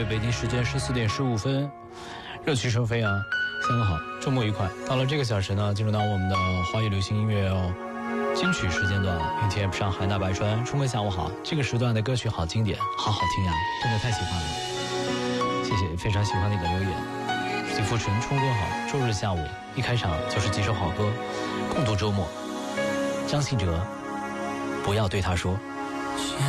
北京时间14点15分，热气生飞啊！香港好，周末愉快。到了这个小时呢，进入到我们的华语流行音乐金曲时间段了。UTM 上海大白川，冲哥下午好。这个时段的歌曲好经典，好好听呀，真的太喜欢了。谢谢，非常喜欢你的留言。许富纯，冲哥好。周日下午一开场就是几首好歌，共度周末。张信哲，不要对他说。